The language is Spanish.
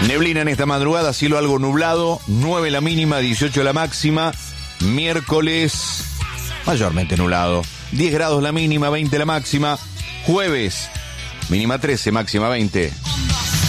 Neblina en esta madrugada, cielo algo nublado, 9 la mínima, 18 la máxima. Miércoles, mayormente nublado, 10 grados la mínima, 20 la máxima. Jueves, mínima 13, máxima 20.